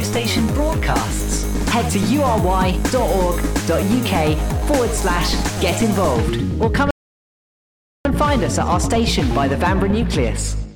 Radio Station broadcasts. Head to ury.org.uk/get involved or come and find us at our station by the Vanbrugh Nucleus.